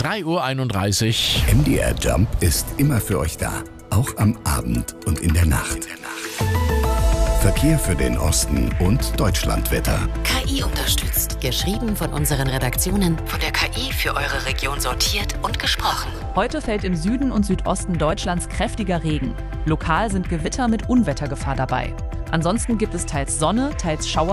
3:31 Uhr. MDR Jump ist immer für euch da, auch am Abend und in der Nacht. Verkehr für den Osten und Deutschlandwetter. KI unterstützt. Geschrieben von unseren Redaktionen, von der KI für eure Region sortiert und gesprochen. Heute fällt im Süden und Südosten Deutschlands kräftiger Regen. Lokal sind Gewitter mit Unwettergefahr dabei. Ansonsten gibt es teils Sonne, teils Schauer.